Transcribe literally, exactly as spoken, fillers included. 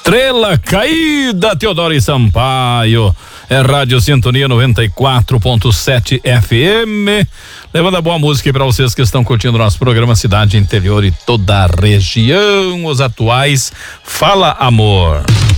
Estrela caída, Teodoro e Sampaio. É Rádio Sintonia noventa e quatro ponto sete F M. Levando a boa música para vocês que estão curtindo nosso programa Cidade Interior e toda a região. Os atuais Fala Amor.